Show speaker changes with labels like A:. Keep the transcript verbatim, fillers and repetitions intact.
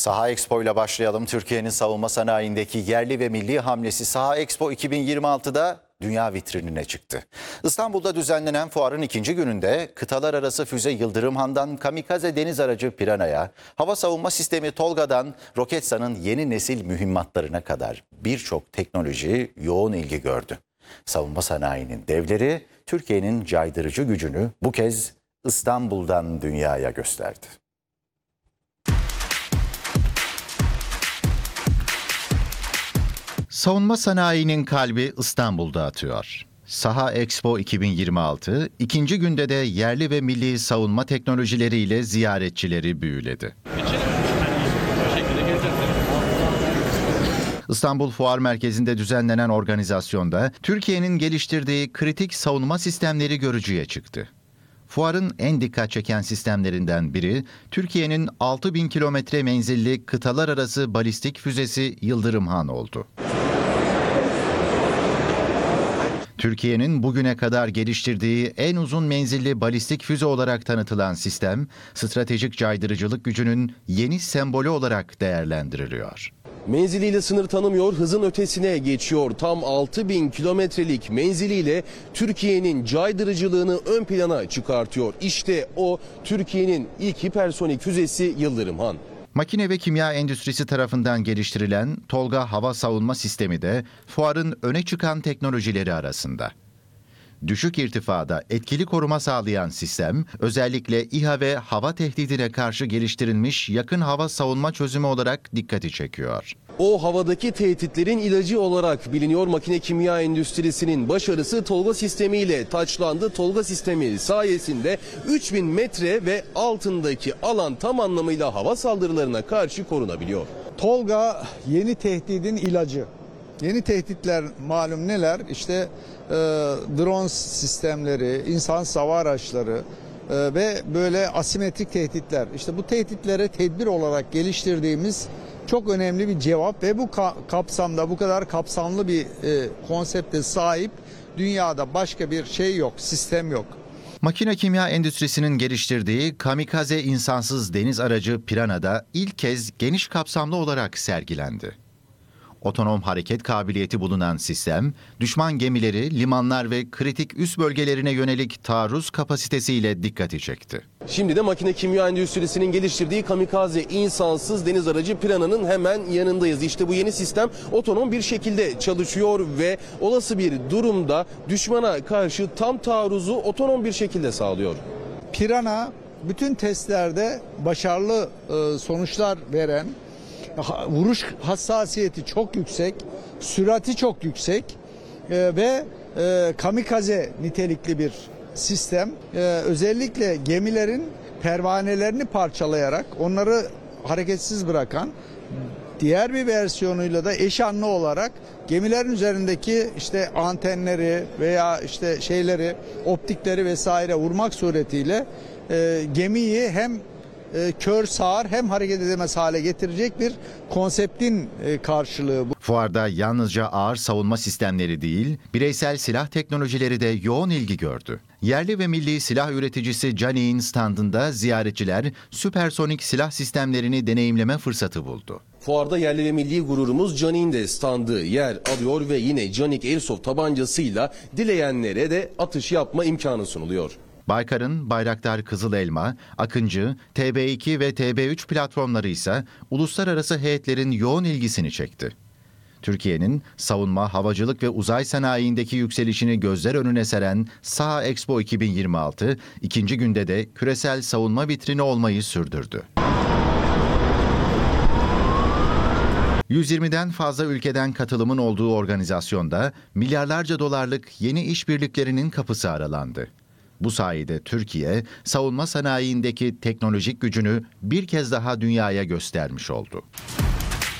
A: Saha Expo ile başlayalım. Türkiye'nin savunma sanayindeki yerli ve milli hamlesi Saha Expo iki bin yirmi altıda dünya vitrinine çıktı. İstanbul'da düzenlenen fuarın ikinci gününde kıtalar arası füze Yıldırımhan'dan kamikaze deniz aracı Piranha'ya, hava savunma sistemi Tolga'dan Roketsan'ın yeni nesil mühimmatlarına kadar birçok teknoloji yoğun ilgi gördü. Savunma sanayinin devleri Türkiye'nin caydırıcı gücünü bu kez İstanbul'dan dünyaya gösterdi. Savunma sanayinin kalbi İstanbul'da atıyor. Saha Expo iki bin yirmi altı, ikinci günde de yerli ve milli savunma teknolojileriyle ziyaretçileri büyüledi. İstanbul Fuar Merkezi'nde düzenlenen organizasyonda Türkiye'nin geliştirdiği kritik savunma sistemleri görücüye çıktı. Fuarın en dikkat çeken sistemlerinden biri, Türkiye'nin altı bin kilometre menzilli kıtalar arası balistik füzesi Yıldırımhan oldu. Türkiye'nin bugüne kadar geliştirdiği en uzun menzilli balistik füze olarak tanıtılan sistem, stratejik caydırıcılık gücünün yeni sembolü olarak değerlendiriliyor.
B: Menziliyle sınır tanımıyor, hızın ötesine geçiyor. Tam altı bin kilometrelik menziliyle Türkiye'nin caydırıcılığını ön plana çıkartıyor. İşte o Türkiye'nin ilk hipersonik füzesi Yıldırımhan.
A: Makine ve kimya endüstrisi tarafından geliştirilen Tolga hava savunma sistemi de fuarın öne çıkan teknolojileri arasında. Düşük irtifada etkili koruma sağlayan sistem, özellikle İHA ve hava tehdidine karşı geliştirilmiş yakın hava savunma çözümü olarak dikkati çekiyor.
B: O havadaki tehditlerin ilacı olarak biliniyor. Makine kimya endüstrisinin başarısı Tolga sistemiyle taçlandı. Tolga sistemi sayesinde üç bin metre ve altındaki alan tam anlamıyla hava saldırılarına karşı korunabiliyor.
C: Tolga yeni tehdidin ilacı. Yeni tehditler malum neler? İşte e, drone sistemleri, insan hava araçları e, ve böyle asimetrik tehditler. İşte bu tehditlere tedbir olarak geliştirdiğimiz çok önemli bir cevap ve bu ka- kapsamda bu kadar kapsamlı bir e, konsepte sahip dünyada başka bir şey yok, sistem yok.
A: Makine kimya endüstrisinin geliştirdiği kamikaze insansız deniz aracı Piranha'da ilk kez geniş kapsamlı olarak sergilendi. Otonom hareket kabiliyeti bulunan sistem, düşman gemileri, limanlar ve kritik üs bölgelerine yönelik taarruz kapasitesiyle dikkati çekti.
B: Şimdi de makine kimya endüstrisinin geliştirdiği kamikaze insansız deniz aracı Piranha'nın hemen yanındayız. İşte bu yeni sistem otonom bir şekilde çalışıyor ve olası bir durumda düşmana karşı tam taarruzu otonom bir şekilde sağlıyor.
C: Piranha bütün testlerde başarılı e, sonuçlar veren, vuruş hassasiyeti çok yüksek, sürati çok yüksek e, ve e, kamikaze nitelikli bir sistem. E, özellikle gemilerin pervanelerini parçalayarak onları hareketsiz bırakan, diğer bir versiyonuyla da eş anlı olarak gemilerin üzerindeki işte antenleri veya işte şeyleri, optikleri vesaire vurmak suretiyle e, gemiyi hem E, kör sağır hem hareket edemez hale getirecek bir konseptin e, karşılığı bu.
A: Fuarda yalnızca ağır savunma sistemleri değil, bireysel silah teknolojileri de yoğun ilgi gördü. Yerli ve milli silah üreticisi Canik'in standında ziyaretçiler süpersonik silah sistemlerini deneyimleme fırsatı buldu.
B: Fuarda yerli ve milli gururumuz Canik'in de standı yer alıyor ve yine Canik Airsoft tabancasıyla dileyenlere de atış yapma imkanı sunuluyor.
A: Baykar'ın Bayraktar Kızıl Elma, Akıncı, T B iki ve T B üç platformları ise uluslararası heyetlerin yoğun ilgisini çekti. Türkiye'nin savunma, havacılık ve uzay sanayindeki yükselişini gözler önüne seren Saha Expo iki bin yirmi altı, ikinci günde de küresel savunma vitrini olmayı sürdürdü. yüz yirmiden fazla ülkeden katılımın olduğu organizasyonda milyarlarca dolarlık yeni işbirliklerinin kapısı aralandı. Bu sayede Türkiye, savunma sanayindeki teknolojik gücünü bir kez daha dünyaya göstermiş oldu.